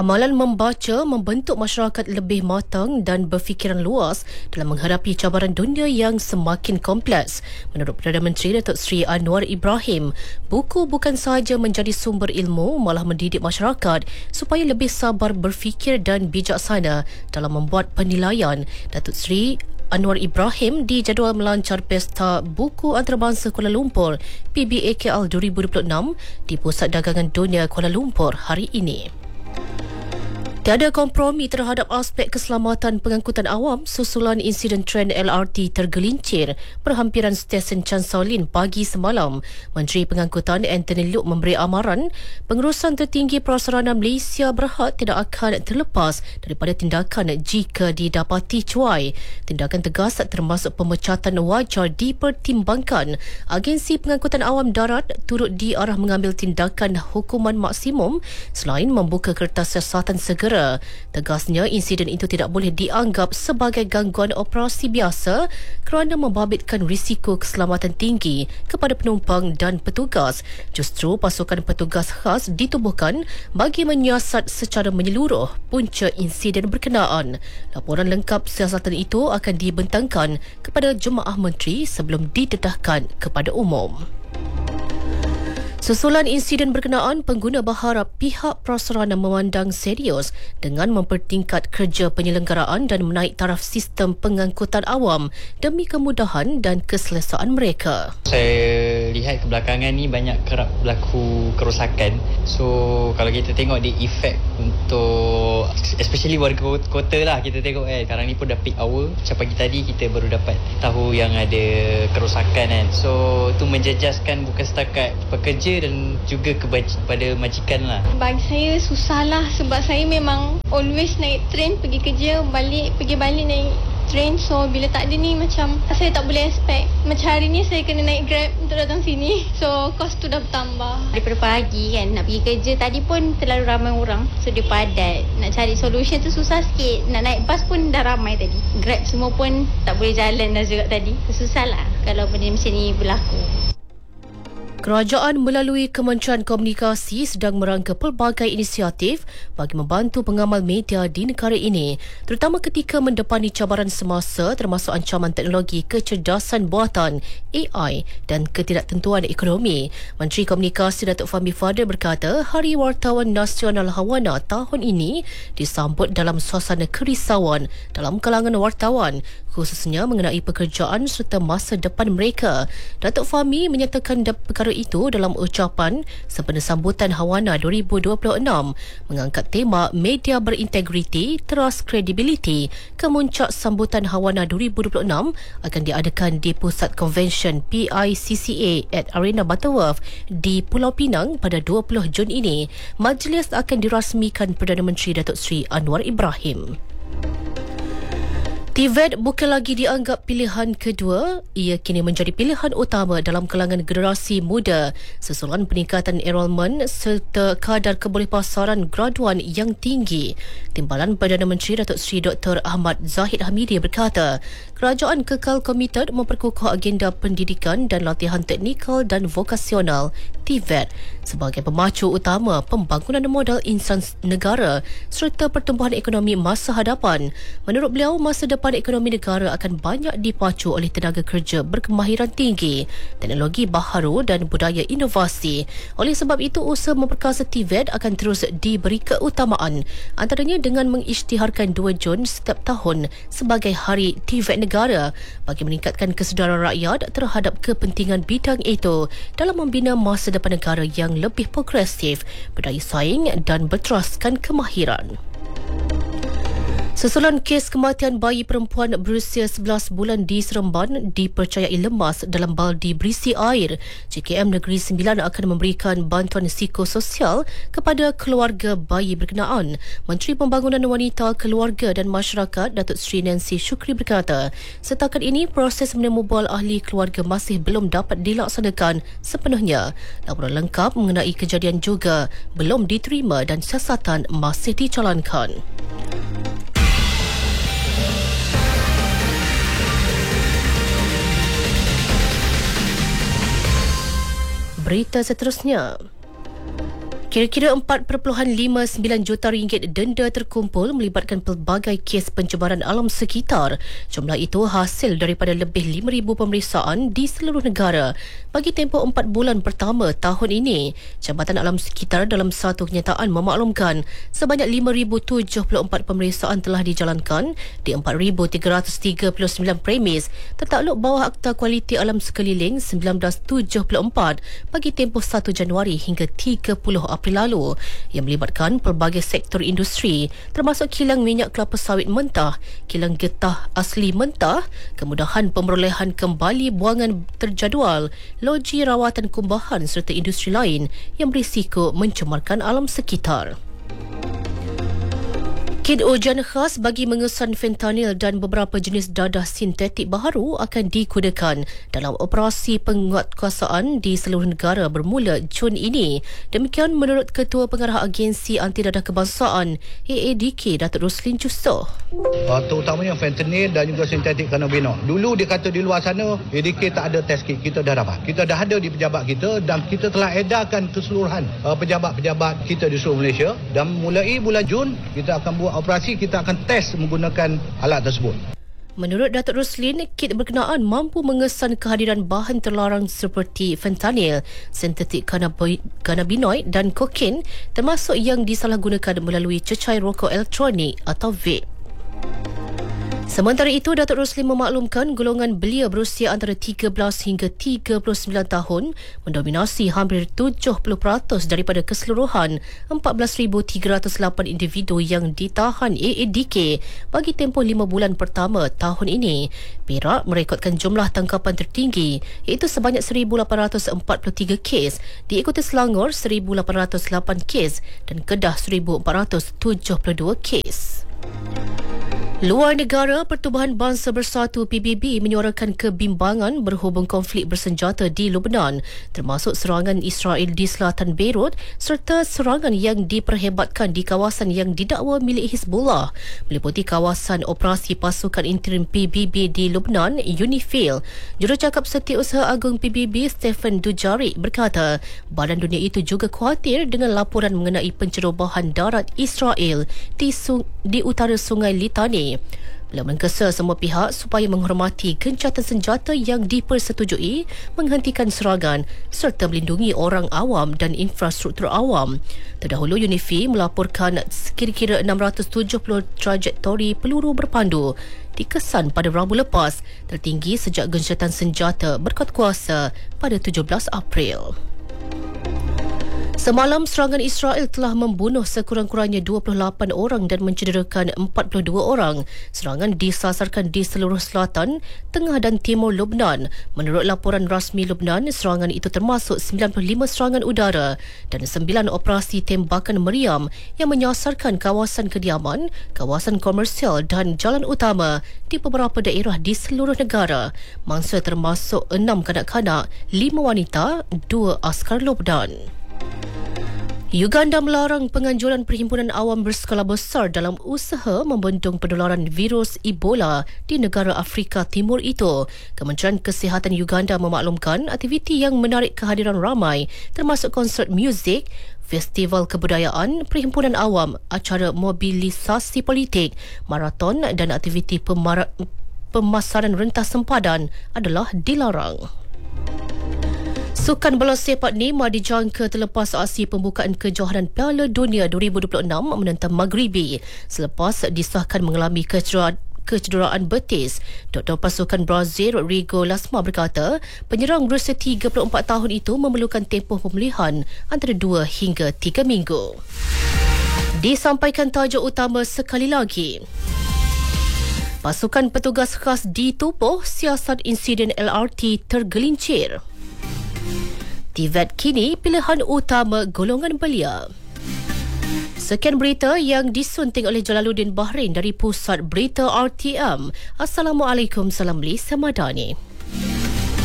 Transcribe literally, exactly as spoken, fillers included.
Amalan membaca membentuk masyarakat lebih matang dan berfikiran luas dalam menghadapi cabaran dunia yang semakin kompleks. Menurut Perdana Menteri Datuk Seri Anwar Ibrahim, buku bukan sahaja menjadi sumber ilmu, malah mendidik masyarakat supaya lebih sabar berfikir dan bijaksana dalam membuat penilaian. Datuk Seri Anwar Ibrahim dijadual melancar Pesta Buku Antarabangsa Kuala Lumpur P B A K L dua ribu dua puluh enam di Pusat Dagangan Dunia Kuala Lumpur hari ini. Tiada kompromi terhadap aspek keselamatan pengangkutan awam susulan insiden tren L R T tergelincir perhampiran stesen Chan Shaolin pagi semalam. Menteri Pengangkutan Anthony Loke memberi amaran pengurusan tertinggi prasarana Malaysia Berhad tidak akan terlepas daripada tindakan jika didapati cuai. Tindakan tegas termasuk pemecatan wajar dipertimbangkan. Agensi Pengangkutan Awam Darat turut diarah mengambil tindakan hukuman maksimum selain membuka kertas siasatan segera. Tegasnya, insiden itu tidak boleh dianggap sebagai gangguan operasi biasa kerana membabitkan risiko keselamatan tinggi kepada penumpang dan petugas. Justru pasukan petugas khas ditubuhkan bagi menyiasat secara menyeluruh punca insiden berkenaan. Laporan lengkap siasatan itu akan dibentangkan kepada Jemaah Menteri sebelum didedahkan kepada umum. Susulan insiden berkenaan, pengguna berharap pihak prasarana memandang serius dengan mempertingkat kerja penyelenggaraan dan menaik taraf sistem pengangkutan awam demi kemudahan dan keselesaan mereka. Saya lihat kebelakangan ni banyak kerap berlaku kerosakan. So kalau kita tengok dia efek untuk especially warga kota lah, kita tengok eh sekarang ni pun dah peak hour. Macam pagi tadi kita baru dapat tahu yang ada kerosakan kan. So tu menjejaskan bukan setakat pekerja dan juga kepada majikan lah. Bagi saya susah lah sebab saya memang always naik train pergi kerja, balik pergi balik naik train. So bila tak ada ni macam saya tak boleh expect. Macam hari ni saya kena naik Grab untuk datang sini. So kos tu dah bertambah. Daripada pagi kan nak pergi kerja, tadi pun terlalu ramai orang. So dia padat. Nak cari solution tu susah sikit. Nak naik bas pun dah ramai tadi. Grab semua pun tak boleh jalan dah juga tadi. Susah lah kalau benda macam ni berlaku. Kerajaan melalui Kementerian Komunikasi sedang merangka pelbagai inisiatif bagi membantu pengamal media di negara ini, terutama ketika mendepani cabaran semasa termasuk ancaman teknologi kecerdasan buatan A I dan ketidaktentuan ekonomi. Menteri Komunikasi Datuk Fahmi Fadil berkata, Hari Wartawan Nasional Hawana tahun ini disambut dalam suasana kerisauan dalam kalangan wartawan, khususnya mengenai pekerjaan serta masa depan mereka. Datuk Fahmi menyatakan perkara itu dalam ucapan sempena sambutan Hawana dua ribu dua puluh enam mengangkat tema media berintegriti, trust, credibility. Kemuncak sambutan Hawana dua ribu dua puluh enam akan diadakan di Pusat Convention P I C C A at Arena Butterworth di Pulau Pinang pada dua puluh Jun ini. Majlis akan dirasmikan Perdana Menteri Datuk Seri Anwar Ibrahim. T V E T bukan lagi dianggap pilihan kedua, ia kini menjadi pilihan utama dalam kalangan generasi muda susulan peningkatan enrolment serta kadar kebolehpasaran graduan yang tinggi. Timbalan Perdana Menteri Datuk Seri Doktor Ahmad Zahid Hamidi berkata, kerajaan kekal komited memperkukuh agenda pendidikan dan latihan teknikal dan vokasional T V E T sebagai pemacu utama pembangunan modal insan negara serta pertumbuhan ekonomi masa hadapan. Menurut beliau, masa depan ekonomi negara akan banyak dipacu oleh tenaga kerja berkemahiran tinggi, teknologi baharu dan budaya inovasi. Oleh sebab itu, usaha memperkasa T V E T akan terus diberi keutamaan, antaranya dengan mengisytiharkan dua Jun setiap tahun sebagai Hari T V E T Negara bagi meningkatkan kesedaran rakyat terhadap kepentingan bidang itu dalam membina masa depan negara yang lebih progresif, berdaya saing dan berteraskan kemahiran. Susulan kes kematian bayi perempuan berusia sebelas bulan di Seremban dipercayai lemas dalam baldi berisi air, J K M Negeri Sembilan akan memberikan bantuan psikososial kepada keluarga bayi berkenaan. Menteri Pembangunan Wanita, Keluarga dan Masyarakat Datuk Seri Nancy Shukri berkata, setakat ini proses menemu bual ahli keluarga masih belum dapat dilaksanakan sepenuhnya. Laporan lengkap mengenai kejadian juga belum diterima dan siasatan masih dijalankan. Berita seterusnya. Kira-kira empat perpuluhan lima sembilan juta ringgit denda terkumpul melibatkan pelbagai kes pencemaran alam sekitar. Jumlah itu hasil daripada lebih lima ribu pemeriksaan di seluruh negara bagi tempoh empat bulan pertama tahun ini. Jabatan Alam Sekitar dalam satu kenyataan memaklumkan sebanyak lima ribu tujuh puluh empat pemeriksaan telah dijalankan di empat ribu tiga ratus tiga puluh sembilan premis tertakluk bawah Akta Kualiti Alam Sekeliling seribu sembilan ratus tujuh puluh empat bagi tempoh satu Januari hingga tiga puluh April lalu, yang melibatkan pelbagai sektor industri termasuk kilang minyak kelapa sawit mentah, kilang getah asli mentah, kemudahan pemerolehan kembali buangan terjadual, loji rawatan kumbahan serta industri lain yang berisiko mencemarkan alam sekitar. Kit ujian khas bagi mengesan fentanyl dan beberapa jenis dadah sintetik baharu akan digunakan dalam operasi penguatkuasaan di seluruh negara bermula Jun ini. Demikian menurut Ketua Pengarah Agensi Anti Dadah Kebangsaan A A D K, Datuk Roslin Jusoh. Uh, terutamanya fentanyl dan juga sintetik kanabinol. Dulu dia kata di luar sana A D K tak ada test kit, kita dah dapat. Kita dah ada di pejabat kita dan kita telah edarkan keseluruhan uh, pejabat-pejabat kita di seluruh Malaysia, dan mulai bulan Jun kita akan buat operasi, kita akan test menggunakan alat tersebut. Menurut Datuk Roslin, kit berkenaan mampu mengesan kehadiran bahan terlarang seperti fentanyl, sintetik kanabinoid dan kokain, termasuk yang disalahgunakan melalui cecair rokok elektronik atau vape. Sementara itu, Datuk Roslin memaklumkan golongan belia berusia antara tiga belas hingga tiga puluh sembilan tahun mendominasi hampir tujuh puluh peratus daripada keseluruhan empat belas ribu tiga ratus lapan individu yang ditahan A A D K bagi tempoh lima bulan pertama tahun ini. Perak merekodkan jumlah tangkapan tertinggi iaitu sebanyak seribu lapan ratus empat puluh tiga kes, diikuti Selangor seribu lapan ratus lapan kes dan Kedah seribu empat ratus tujuh puluh dua kes. Luar negara, Pertubuhan Bangsa Bersatu P B B menyuarakan kebimbangan berhubung konflik bersenjata di Lebanon, termasuk serangan Israel di selatan Beirut serta serangan yang diperhebatkan di kawasan yang didakwa milik Hizbullah, meliputi kawasan operasi pasukan interim P B B di Lebanon, UNIFIL. Jurucakap Setiausaha Agung P B B Stephen Dujarric berkata, badan dunia itu juga khawatir dengan laporan mengenai pencerobohan darat Israel di, sung- di utara Sungai Litani. Beliau menggesa semua pihak supaya menghormati gencatan senjata yang dipersetujui, menghentikan serangan serta melindungi orang awam dan infrastruktur awam. Terdahulu, UNIFI melaporkan kira-kira enam ratus tujuh puluh trajektori peluru berpandu dikesan pada Rabu lepas, tertinggi sejak gencatan senjata berkat kuasa pada tujuh belas April. Semalam, serangan Israel telah membunuh sekurang-kurangnya dua puluh lapan orang dan mencederakan empat puluh dua orang. Serangan disasarkan di seluruh selatan, tengah dan timur Lebanon. Menurut laporan rasmi Lebanon, serangan itu termasuk sembilan puluh lima serangan udara dan sembilan operasi tembakan meriam yang menyasarkan kawasan kediaman, kawasan komersial dan jalan utama di beberapa daerah di seluruh negara. Mangsa termasuk enam kanak-kanak, lima wanita, dua askar Lebanon. Uganda melarang penganjuran perhimpunan awam berskala besar dalam usaha membendung penularan virus Ebola di negara Afrika Timur itu. Kementerian Kesihatan Uganda memaklumkan aktiviti yang menarik kehadiran ramai termasuk konsert muzik, festival kebudayaan, perhimpunan awam, acara mobilisasi politik, maraton dan aktiviti pemara- pemasaran rentas sempadan adalah dilarang. Sukan bola sepak Neymar dijangka terlepas aksi pembukaan kejohanan Piala Dunia dua ribu dua puluh enam menentang Maghribi selepas disahkan mengalami kecederaan kecederaan betis. Doktor pasukan Brazil Rodrigo Lasma berkata, penyerang berusia tiga puluh empat tahun itu memerlukan tempoh pemulihan antara dua hingga tiga minggu. Disampaikan tajuk utama sekali lagi. Pasukan petugas khas ditubuh, siasat insiden L R T tergelincir. T V E T kini pilihan utama golongan belia. Sekian berita yang disunting oleh Jalaluddin Bahrain dari Pusat Berita R T M. Assalamualaikum, salam Malaysia Madani.